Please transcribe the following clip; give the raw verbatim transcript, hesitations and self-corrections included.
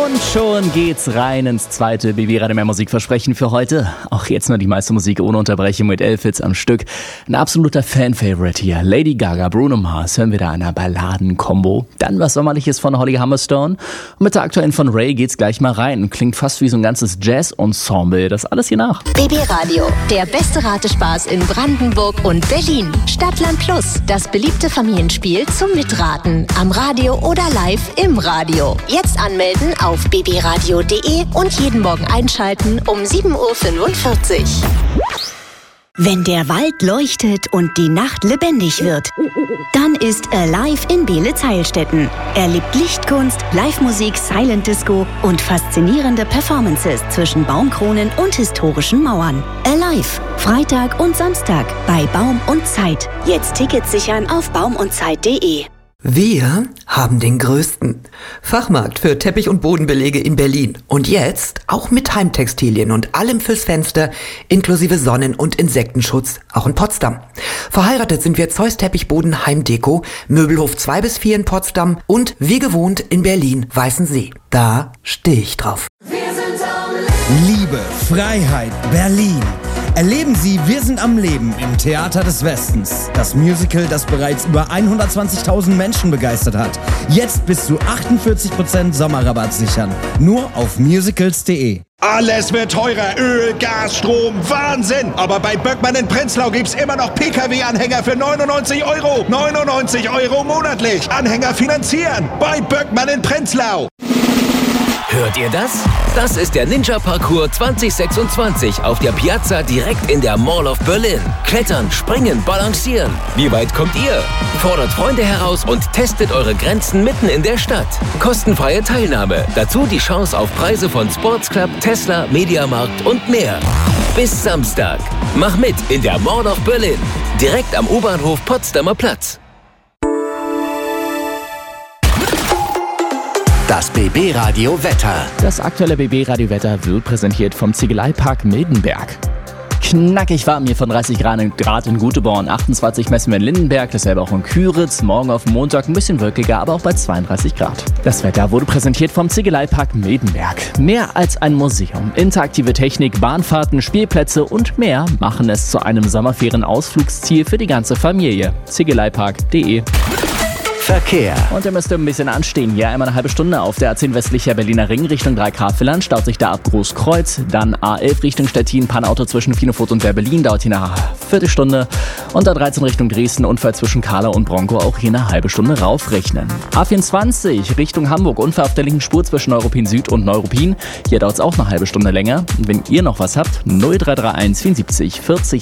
Und schon geht's rein ins zweite B B Radio Mehr Musikversprechen für heute. Auch jetzt noch die meiste Musik ohne Unterbrechung mit elf Hits am Stück. Ein absoluter Fan-Favorite hier. Lady Gaga, Bruno Mars, hören wir da einer Balladen-Kombo. Dann was Sommerliches von Holly Humberstone. Und mit der aktuellen von Ray geht's gleich mal rein. Klingt fast wie so ein ganzes Jazz-Ensemble. Das alles hier nach. B B Radio, der beste Ratespaß in Brandenburg und Berlin. Stadtland Plus, das beliebte Familienspiel zum Mitraten. Am Radio oder live im Radio. Jetzt anmelden auf b b radio punkt d e und jeden Morgen einschalten um sieben Uhr fünfundvierzig. Wenn der Wald leuchtet und die Nacht lebendig wird, dann ist Alive in Beelitz-Heilstätten. Erlebt Lichtkunst, Live-Musik, Silent Disco und faszinierende Performances zwischen Baumkronen und historischen Mauern. Alive, Freitag und Samstag bei Baum und Zeit. Jetzt Tickets sichern auf baum und zeit punkt d e. Wir haben den größten Fachmarkt für Teppich- und Bodenbelege in Berlin. Und jetzt auch mit Heimtextilien und allem fürs Fenster, inklusive Sonnen- und Insektenschutz, auch in Potsdam. Verheiratet sind wir Zeus Teppichboden Heimdeko, Möbelhof zwei bis vier in Potsdam und wie gewohnt in Berlin Weißensee. Da stehe ich drauf. Liebe, Freiheit, Berlin. Erleben Sie Wir sind am Leben im Theater des Westens. Das Musical, das bereits über hundertzwanzigtausend Menschen begeistert hat. Jetzt bis zu achtundvierzig Prozent Sommerrabatt sichern. Nur auf musicals punkt de. Alles wird teurer. Öl, Gas, Strom, Wahnsinn. Aber bei Böckmann in Prenzlau gibt's immer noch P K W-Anhänger für neunundneunzig Euro. neunundneunzig Euro monatlich. Anhänger finanzieren. Bei Böckmann in Prenzlau. Hört ihr das? Das ist der Ninja Parcours zwanzig sechsundzwanzig auf der Piazza direkt in der Mall of Berlin. Klettern, springen, balancieren. Wie weit kommt ihr? Fordert Freunde heraus und testet eure Grenzen mitten in der Stadt. Kostenfreie Teilnahme. Dazu die Chance auf Preise von Sports Club, Tesla, Mediamarkt und mehr. Bis Samstag. Mach mit in der Mall of Berlin. Direkt am U-Bahnhof Potsdamer Platz. Das B B Radio Wetter. Das aktuelle B B Radio Wetter wird präsentiert vom Ziegeleipark Mildenberg. Knackig warm hier von dreißig Grad in Guteborn, achtundzwanzig messen wir in Lindenberg, dasselbe auch in Küritz. Morgen auf Montag ein bisschen wolkiger, aber auch bei zweiunddreißig Grad. Das Wetter wurde präsentiert vom Ziegeleipark Mildenberg. Mehr als ein Museum. Interaktive Technik, Bahnfahrten, Spielplätze und mehr machen es zu einem Sommerferien-Ausflugsziel für die ganze Familie. ziegeleipark punkt de. Verkehr. Und ihr müsst ein bisschen anstehen. Hier einmal eine halbe Stunde auf der A zehn westlicher Berliner Ring Richtung drei K-Villern. Staut sich da ab Großkreuz. Dann A elf Richtung Stettin. Panauto zwischen Finofurt und Berlin. Dauert hier eine Viertelstunde. Und A dreizehn Richtung Dresden. Unfall zwischen Kahler und Bronco. Auch hier eine halbe Stunde raufrechnen. A vierundzwanzig Richtung Hamburg. Unfall auf der linken Spur zwischen Neuruppin Süd und Neuruppin. Hier dauert es auch eine halbe Stunde länger. Und wenn ihr noch was habt, null drei drei eins vierundsiebzig vierzig